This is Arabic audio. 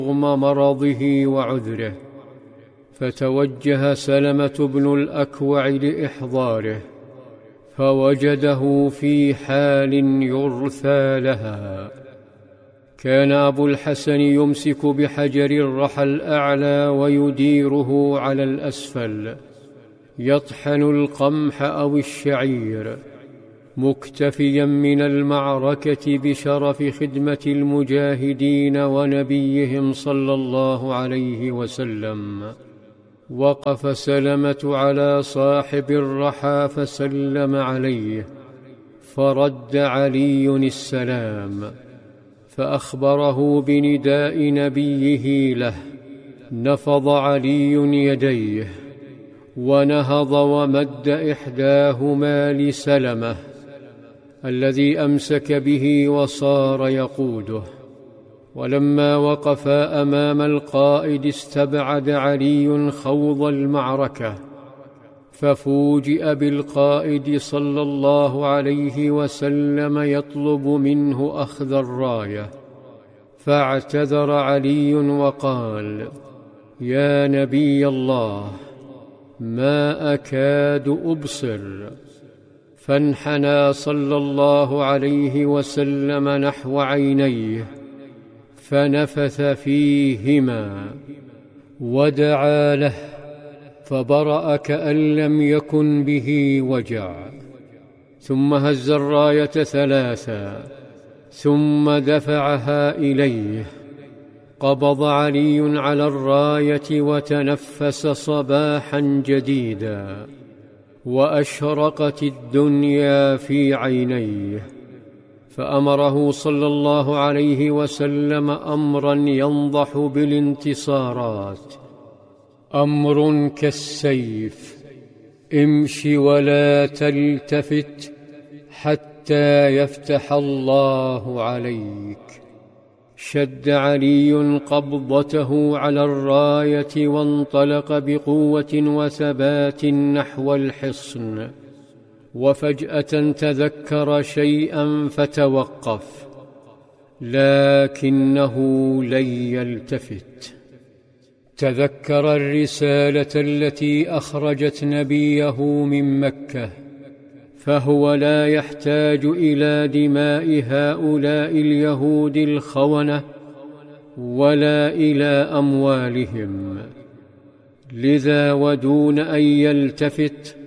رغم مرضه وعذره، فتوجه سلمة بن الأكوع لإحضاره، فوجده في حال يرثى لها. كان أبو الحسن يمسك بحجر الرحى الأعلى ويديره على الأسفل، يطحن القمح أو الشعير، مكتفيا من المعركة بشرف خدمة المجاهدين ونبيهم صلى الله عليه وسلم. وقف سلمة على صاحب الرحى فسلم عليه، فرد علي السلام، فأخبره بنداء نبيه له. نفض علي يديه ونهض ومد إحداهما لسلمة الذي أمسك به وصار يقوده. ولما وقفا أمام القائد استبعد علي خوض المعركة، ففوجئ بالقائد صلى الله عليه وسلم يطلب منه أخذ الراية، فاعتذر علي وقال: يا نبي الله، ما أكاد أبصر. فانحنى صلى الله عليه وسلم نحو عينيه فنفث فيهما ودعا له، فبرأ كأن لم يكن به وجع، ثم هز الراية ثلاثا ثم دفعها إليه. قبض علي على الراية وتنفس صباحا جديدا، وأشرقت الدنيا في عينيه، فأمره صلى الله عليه وسلم أمرا ينضح بالانتصارات، أمر كالسيف: امش ولا تلتفت حتى يفتح الله عليك. شد علي قبضته على الراية وانطلق بقوة وثبات نحو الحصن، وفجأة تذكر شيئا فتوقف، لكنه لن يلتفت. تذكر الرسالة التي أخرجت نبيه من مكة، فهو لا يحتاج إلى دماء هؤلاء اليهود الخونة ولا إلى أموالهم، لذا ودون أن يلتفت